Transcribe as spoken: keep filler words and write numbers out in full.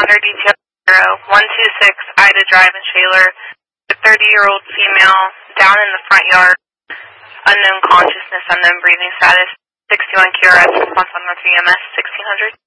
Center detail zero one two six Ida Drive in Shaler. A thirty-year-old female down in the front yard. Unknown consciousness, unknown breathing status. sixty-one Q R S, response one one three E M S, sixteen hundred.